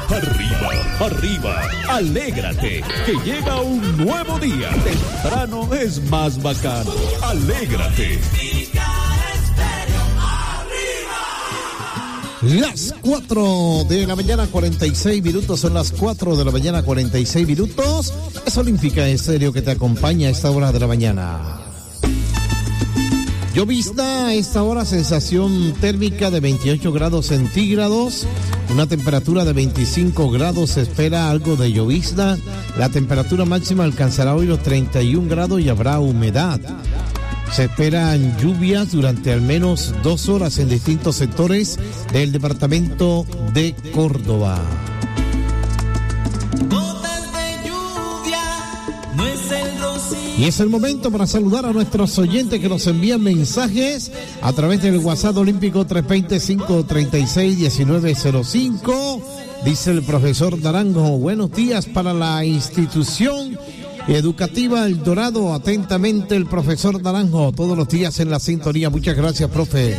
Arriba, arriba, alégrate, que llega un nuevo día. Temprano es más bacano. Alégrate. Las 4 de la mañana, 46 minutos, son las 4 de la mañana, 46 minutos. Es Olímpica Estéreo que te acompaña a esta hora de la mañana. Llovizna a esta hora, sensación térmica de 28 grados centígrados, una temperatura de 25 grados, se espera algo de llovizna, la temperatura máxima alcanzará hoy los 31 grados y habrá humedad. Se esperan lluvias durante al menos 2 horas en distintos sectores del departamento de Córdoba. Y es el momento para saludar a nuestros oyentes que nos envían mensajes a través del WhatsApp olímpico 320-536-1905. Dice el profesor Naranjo, buenos días para la institución educativa El Dorado. Atentamente el profesor Naranjo, todos los días en la sintonía. Muchas gracias, profe.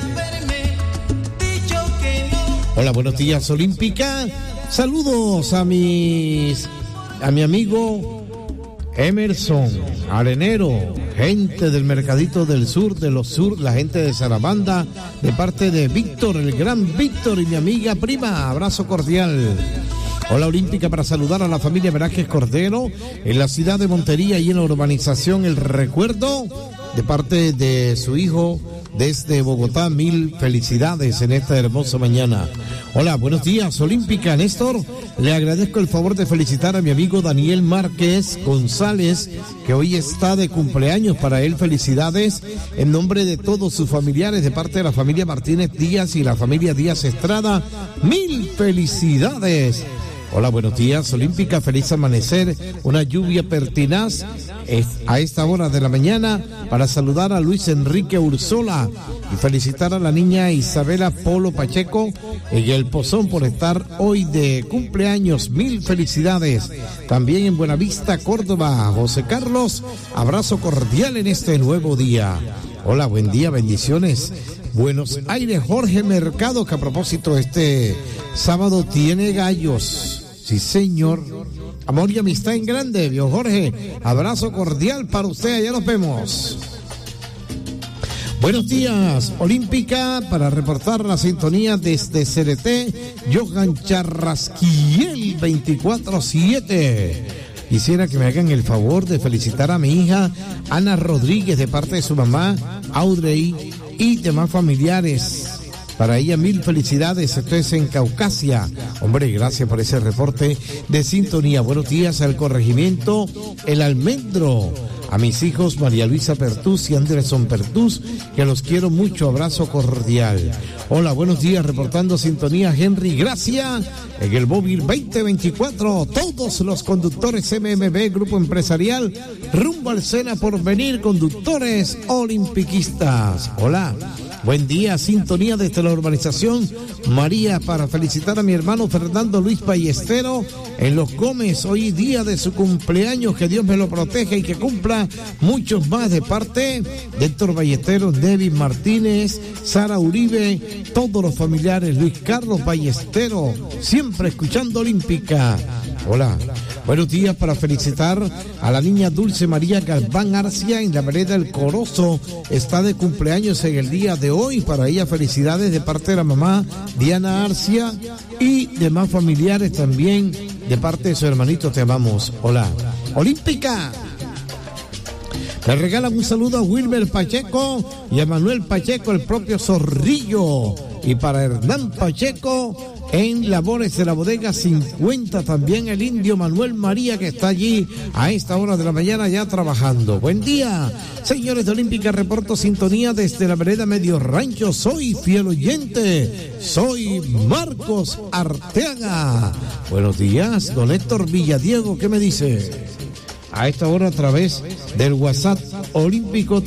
Hola, buenos días, Olímpica. Saludos a mi amigo Emerson Arenero, gente del Mercadito del Sur, de los Sur, la gente de Sarabanda, de parte de Víctor, el gran Víctor, y mi amiga prima, abrazo cordial. Hola Olímpica, para saludar a la familia Velázquez Cordero en la ciudad de Montería y en la urbanización El Recuerdo, de parte de su hijo desde Bogotá. Mil felicidades en esta hermosa mañana. Hola, buenos días Olímpica. Néstor, le agradezco el favor de felicitar a mi amigo Daniel Márquez González, que hoy está de cumpleaños. Para él, felicidades en nombre de todos sus familiares, de parte de la familia Martínez Díaz y la familia Díaz Estrada. Mil felicidades. Hola, buenos días Olímpica, feliz amanecer, una lluvia pertinaz a esta hora de la mañana, para saludar a Luis Enrique Ursola y felicitar a la niña Isabela Polo Pacheco en el Pozón por estar hoy de cumpleaños. Mil felicidades. También en Buenavista, Córdoba, José Carlos, abrazo cordial en este nuevo día. Hola, buen día, bendiciones. Buenos Aires, Jorge Mercado, que a propósito este sábado tiene gallos. Sí, señor. Amor y amistad en grande, vio Jorge. Abrazo cordial para usted, allá nos vemos. Buenos días, Olímpica, para reportar la sintonía desde CRT, Johan Charrasquiel 24/7. Quisiera que me hagan el favor de felicitar a mi hija Ana Rodríguez de parte de su mamá Audrey y demás familiares. Para ella mil felicidades, esto es en Caucasia. Hombre, gracias por ese reporte de sintonía. Buenos días al corregimiento El Almendro, a mis hijos María Luisa Pertús y Anderson Pertús, que los quiero mucho, abrazo cordial. Hola, buenos días, reportando sintonía Henry Gracia en el móvil 2024. Todos los conductores MMB, Grupo Empresarial, rumbo al Sena por venir, conductores olimpiquistas. Hola. Buen día, sintonía desde la urbanización María, para felicitar a mi hermano Fernando Luis Ballestero en Los Gómez, hoy día de su cumpleaños, que Dios me lo proteja y que cumpla muchos más, de parte de Héctor Ballesteros, David Martínez, Sara Uribe, todos los familiares, Luis Carlos Ballestero, siempre escuchando Olímpica. Hola. Buenos días, para felicitar a la niña Dulce María Galván Arcia en la vereda El Corozo. Está de cumpleaños en el día de hoy. Para ella felicidades de parte de la mamá Diana Arcia y demás familiares también de parte de su hermanito. Te amamos. Hola. Olímpica. Le regalan un saludo a Wilmer Pacheco y a Manuel Pacheco, el propio Zorrillo. Y para Hernán Pacheco, en labores de la bodega 50, también el indio Manuel María, que está allí a esta hora de la mañana ya trabajando. Buen día, señores de Olímpica, reporto sintonía desde la vereda Medio Rancho. Soy fiel oyente, soy Marcos Arteaga. Buenos días, don Héctor Villadiego, ¿qué me dice? A esta hora a través del WhatsApp Olímpico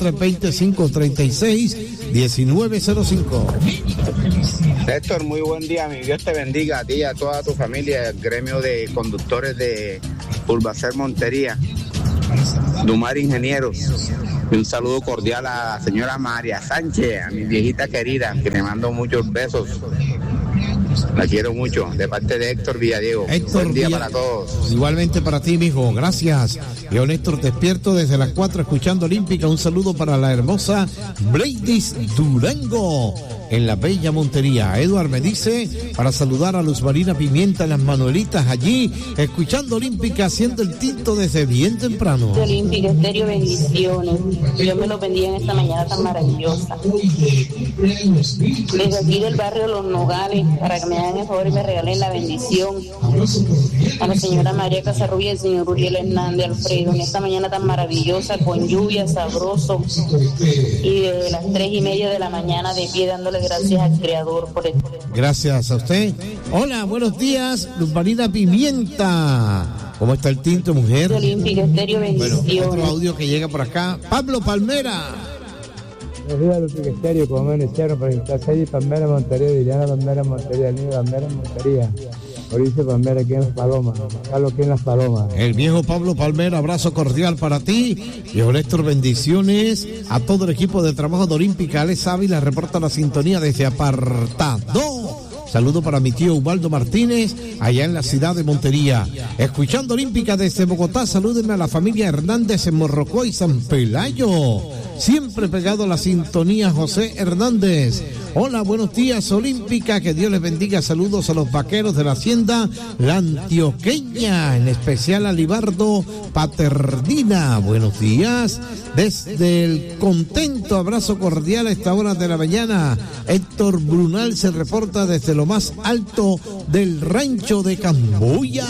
325-36-1905. Héctor, muy buen día, mi Dios te bendiga a ti y a toda tu familia, el gremio de conductores de Urbacer Montería, Dumar Ingenieros. Y un saludo cordial a la señora María Sánchez, a mi viejita querida, que me mando muchos besos. La quiero mucho, de parte de Héctor Villadiego. Buen día para todos. Igualmente para ti, mijo, gracias. Yo, Néstor, despierto desde las 4 escuchando Olímpica. Un saludo para la hermosa Bladys Durango en la bella Montería. Eduard me dice para saludar a Luz Marina Pimienta en las Manuelitas allí, escuchando Olímpica, haciendo el tinto desde bien temprano. Olímpica Estéreo, bendiciones. Dios me lo bendiga en esta mañana tan maravillosa. Desde aquí del barrio Los Nogales, para que me hagan el favor y me regalen la bendición. A la señora María Casarrubia y el señor Uriel Hernández Alfredo, en esta mañana tan maravillosa, con lluvia, sabroso, y desde las 3:30 de la mañana de pie dándole gracias al Creador por esto. Gracias a usted. Hola, buenos días, Luz Marina Pimienta. ¿Cómo está el tinto, mujer? Olímpica Estéreo, bendiciones. Bueno, otro audio que llega por acá. Pablo Palmera. Buenos días, Olímpica Estéreo, como me hicieron para Intacelli, Palmera, Montería, Liliana, Palmera, Montería, Niño, Palmera, Montería. Mauricio Palmera, aquí en Las Palomas. Carlos, aquí en Las Palomas. El viejo Pablo Palmera, abrazo cordial para ti. Y Néstor, bendiciones a todo el equipo de trabajo de Olímpica. Alex Ávila reporta la sintonía desde Apartado. Saludo para mi tío Ubaldo Martínez, allá en la ciudad de Montería. Escuchando Olímpica desde Bogotá, salúdenme a la familia Hernández en Morrocoy y San Pelayo. Siempre pegado a la sintonía, José Hernández. Hola, buenos días, Olímpica, que Dios les bendiga. Saludos a los vaqueros de la hacienda La Antioqueña, en especial a Libardo Paternina. Buenos días, desde el Contento, abrazo cordial a esta hora de la mañana. Héctor Brunal se reporta desde lo más alto del rancho de Camboya.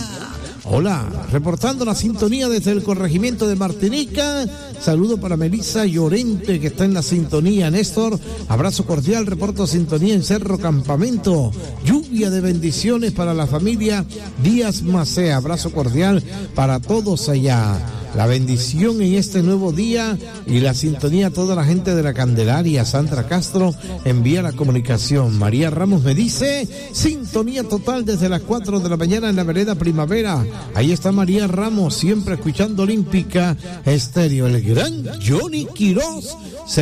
Hola, reportando la sintonía desde el corregimiento de Martinica. Saludo para Melissa Llorente, que está en la sintonía. Néstor, abrazo cordial, reporto sintonía en Cerro Campamento. Lluvia de bendiciones para la familia Díaz Macea. Abrazo cordial para todos allá. La bendición en este nuevo día y la sintonía a toda la gente de la Candelaria. Sandra Castro envía la comunicación. María Ramos me dice, sintonía total desde las 4 de la mañana en la vereda Primavera. Ahí está María Ramos, siempre escuchando Olímpica Estéreo. El gran Johnny Quiroz se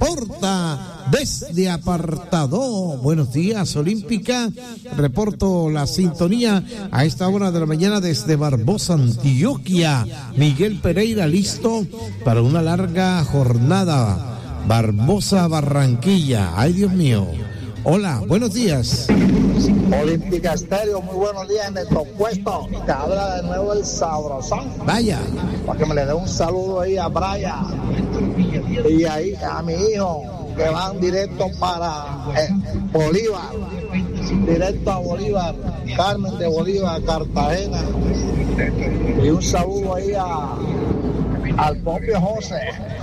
reporta desde Apartado. Buenos días, Olímpica. Reporto la sintonía a esta hora de la mañana desde Barbosa, Antioquia. Miguel Pereira, listo para una larga jornada. Barbosa, Barranquilla. Ay, Dios mío. Hola, buenos días. Olímpica Estéreo, muy buenos días en el compuesto. Te habla de nuevo el Sabrosón. Vaya. Para que me le dé un saludo ahí a Brian y ahí a mi hijo, que van directo para Bolívar. Directo a Bolívar, Carmen de Bolívar, Cartagena. Y un saludo ahí al propio José.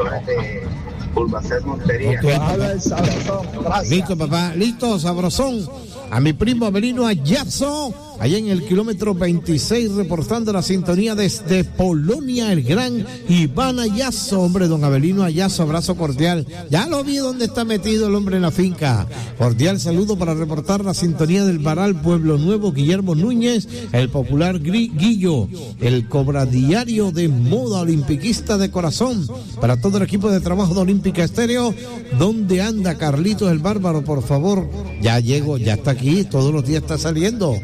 Pulvacer Montería. Okay. Gracias. Listo, papá. Listo, Sabrosón. A mi primo Avelino Ayazo, allá en el kilómetro 26, reportando la sintonía desde Polonia, el gran Iván Ayazo. Hombre, don Avelino Ayazo, abrazo cordial. Ya lo vi donde está metido el hombre en la finca. Cordial saludo para reportar la sintonía del Baral Pueblo Nuevo, Guillermo Núñez, el popular Guillo, el cobradiario de moda olimpiquista de corazón. Para todo el equipo de trabajo de Olímpica Estéreo, ¿dónde anda Carlitos el Bárbaro? Por favor, ya llego, ya está aquí, todos los días está saliendo.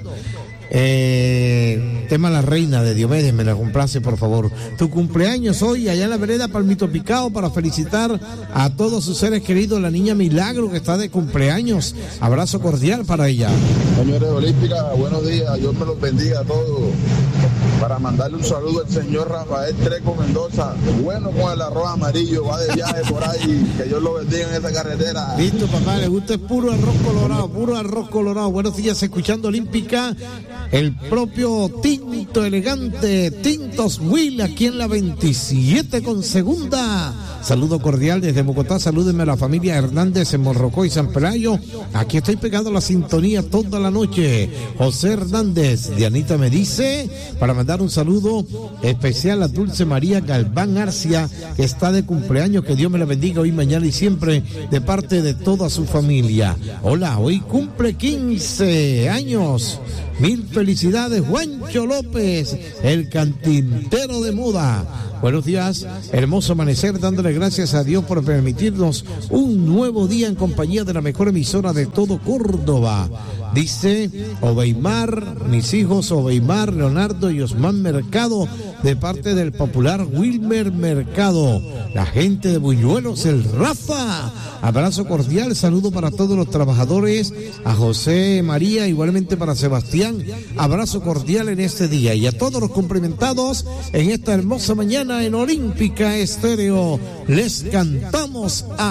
Tema La Reina de Diomedes, me la complace, por favor. Tu cumpleaños hoy allá en la vereda Palmito Picado, para felicitar a todos sus seres queridos, la niña Milagro, que está de cumpleaños. Abrazo cordial para ella. Señores Olímpica, buenos días, Dios me los bendiga a todos. Para mandarle un saludo al señor Rafael Treco Mendoza, bueno con el arroz amarillo, va de viaje por ahí, que Dios lo bendiga en esa carretera. Listo, papá, le gusta el puro arroz colorado, puro arroz colorado. Buenos días, escuchando Olímpica, el propio Tinto Elegante, Tintos Will, aquí en la 27 con segunda. Saludo cordial desde Bogotá, salúdenme a la familia Hernández en Morrocoy y San Pelayo. Aquí estoy pegado a la sintonía toda la noche. José Hernández, Dianita me dice, para mandar un saludo especial a Dulce María Galván Arcia, que está de cumpleaños, que Dios me la bendiga hoy, mañana y siempre, de parte de toda su familia. Hola, hoy cumple 15 años. Mil felicidades, Juancho López, el cantintero de moda. Buenos días, hermoso amanecer, dándole gracias a Dios por permitirnos un nuevo día en compañía de la mejor emisora de todo Córdoba. Dice Obeimar, mis hijos Obeimar, Leonardo y Osman Mercado, de parte del popular Wilmer Mercado. La gente de Buñuelos, el Rafa. Abrazo cordial, saludo para todos los trabajadores, a José María, igualmente para Sebastián. Abrazo cordial en este día y a todos los cumplimentados en esta hermosa mañana en Olímpica Estéreo. Les cantamos a